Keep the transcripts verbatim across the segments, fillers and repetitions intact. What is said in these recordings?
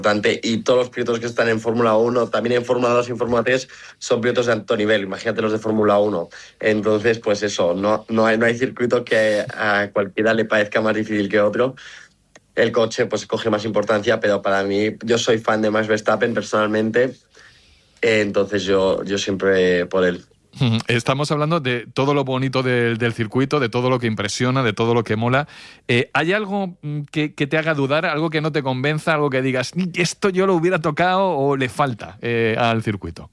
Y todos los pilotos que están en Fórmula uno, también en Fórmula dos y en Fórmula tres, son pilotos de alto nivel. Imagínate los de Fórmula uno. Entonces, pues eso, no, no, hay, no hay circuito que a cualquiera le parezca más difícil que otro. El coche pues coge más importancia, pero para mí, yo soy fan de Max Verstappen personalmente, entonces yo, yo siempre por él. Estamos hablando de todo lo bonito del, del circuito, de todo lo que impresiona, de todo lo que mola. Eh, ¿Hay algo que, que te haga dudar, algo que no te convenza, algo que digas, esto yo lo hubiera tocado o le falta eh, al circuito?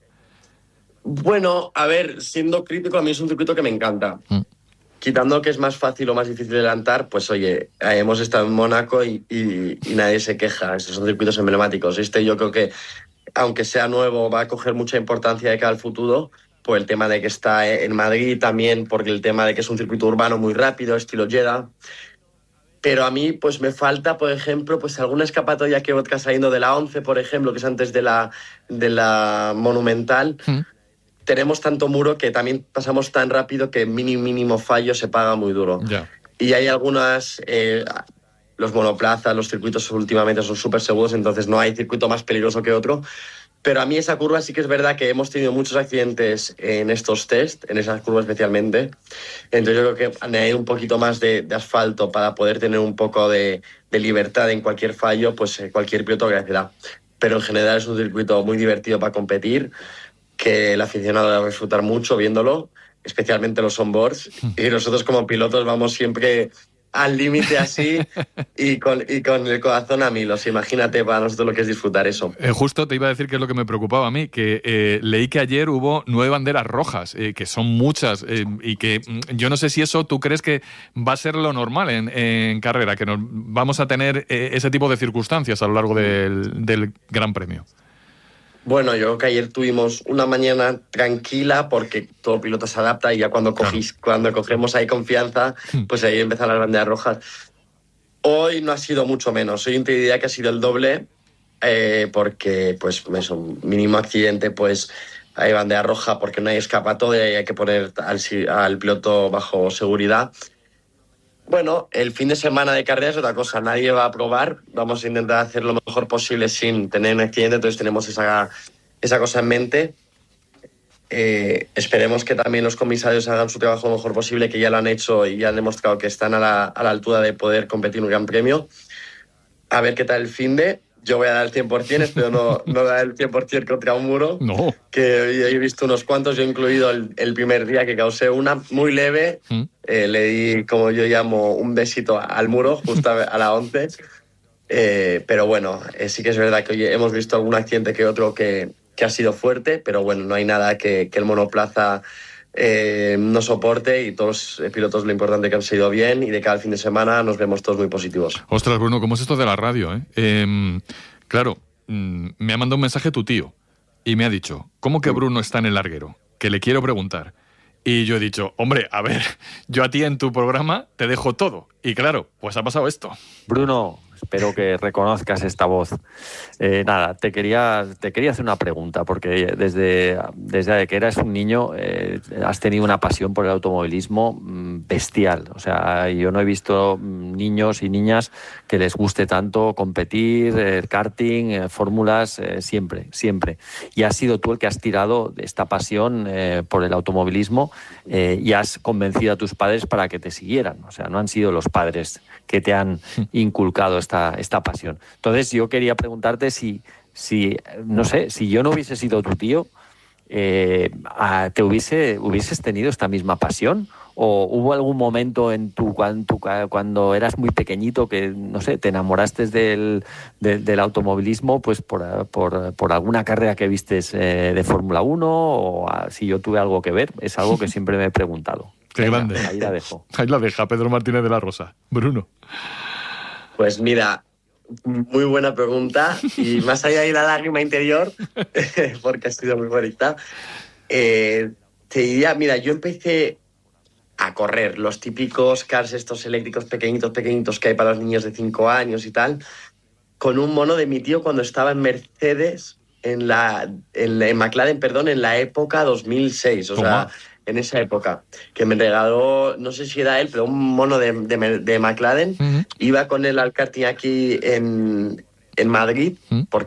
Bueno, a ver, siendo crítico, a mí es un circuito que me encanta. Mm. Quitando que es más fácil o más difícil de adelantar, pues oye, hemos estado en Mónaco y, y, y nadie se queja. Estos son circuitos emblemáticos. Este yo creo que, aunque sea nuevo, va a coger mucha importancia de cara al futuro, por el tema de que está en Madrid, también porque el tema de que es un circuito urbano muy rápido, estilo Jeddah. Pero a mí pues me falta, por ejemplo, pues alguna escapatoria que vodka saliendo de la once, por ejemplo, que es antes de la, de la Monumental. ¿Mm? Tenemos tanto muro que también pasamos tan rápido que mínimo, mínimo fallo se paga muy duro. Yeah. Y hay algunas... Eh, los monoplazas, los circuitos últimamente son súper seguros, entonces no hay circuito más peligroso que otro. Pero a mí esa curva sí que es verdad que hemos tenido muchos accidentes en estos test, en esas curvas especialmente. Entonces yo creo que añadir un poquito más de, de asfalto para poder tener un poco de, de libertad en cualquier fallo, pues eh, cualquier piloto agradecerá. Pero en general es un circuito muy divertido para competir, que el aficionado va a disfrutar mucho viéndolo, especialmente los onboards. Y nosotros como pilotos vamos siempre al límite así y con, y con el corazón a mil. O sea, imagínate para nosotros lo que es disfrutar eso. Eh, justo te iba a decir que es lo que me preocupaba a mí, que eh, leí que ayer hubo nueve banderas rojas, eh, que son muchas, eh, y que mm, yo no sé si eso tú crees que va a ser lo normal en, en carrera, que nos vamos a tener eh, ese tipo de circunstancias a lo largo del, del Gran Premio. Bueno, yo creo que ayer tuvimos una mañana tranquila porque todo piloto se adapta y ya cuando, cogís, claro. cuando cogemos ahí confianza, pues ahí empiezan las banderas rojas. Hoy no ha sido mucho menos. Hoy te diría que ha sido el doble eh, porque, pues, eso, mínimo accidente, pues hay bandera roja porque no hay escapatoria y hay que poner al, al piloto bajo seguridad. Bueno, el fin de semana de carrera es otra cosa, nadie va a probar, vamos a intentar hacer lo mejor posible sin tener un accidente, entonces tenemos esa, esa cosa en mente. Eh, esperemos que también los comisarios hagan su trabajo lo mejor posible, que ya lo han hecho y ya han demostrado que están a la, a la altura de poder competir en un gran premio. A ver qué tal el fin de... Yo voy a dar el cien por ciento, espero no, no dar el cien por ciento contra un muro. No. Que he visto unos cuantos, yo he incluido el, el primer día que causé una muy leve. ¿Mm? Eh, le di, como yo llamo, un besito al muro, justo a la once. Eh, pero bueno, eh, sí que es verdad que hoy hemos visto algún accidente que otro que, que ha sido fuerte, pero bueno, no hay nada que, que el monoplaza eh, no soporte y todos los pilotos lo importante que han sido bien y de cada fin de semana nos vemos todos muy positivos. Ostras, Bruno, ¿cómo es esto de la radio? Eh? Eh, claro, mm, me ha mandado un mensaje tu tío y me ha dicho, ¿cómo que Bruno está en el larguero? Que le quiero preguntar. Y yo he dicho, hombre, a ver, yo a ti en tu programa te dejo todo. Y claro, pues ha pasado esto. Bruno, espero que reconozcas esta voz. Eh, nada, te quería, te quería hacer una pregunta, porque desde, desde que eras un niño eh, has tenido una pasión por el automovilismo bestial. O sea, yo no he visto niños y niñas que les guste tanto competir, eh, karting, eh, fórmulas, eh, siempre, siempre. Y has sido tú el que has tirado esta pasión eh, por el automovilismo eh, y has convencido a tus padres para que te siguieran. O sea, no han sido los padres que te han inculcado esta, esta pasión. Entonces yo quería preguntarte si, si, no sé, si yo no hubiese sido tu tío, eh, ¿te hubiese, hubieses tenido esta misma pasión? ¿O hubo algún momento en tu, cuando, cuando eras muy pequeñito que, no sé, te enamoraste del, del, del automovilismo pues por, por, por alguna carrera que vistes eh, de Fórmula uno o si yo tuve algo que ver? Es algo que siempre me he preguntado. Qué Venga, grande. Ahí la dejo. Ahí la deja Pedro Martínez de la Rosa. Bruno. Pues mira, muy buena pregunta. Y más allá de la lágrima interior, porque ha sido muy bonita, eh, te diría, mira, yo empecé a correr los típicos cars estos eléctricos pequeñitos, pequeñitos que hay para los niños de cinco años y tal, con un mono de mi tío cuando estaba en Mercedes, en la en, en McLaren, perdón, en la época dos mil seis, o ¿Cómo? sea... en esa época, que me regaló, no sé si era él, pero un mono de, de, de McLaren. Uh-huh. Iba con él al karting aquí en, en Madrid, ¿Mm? porque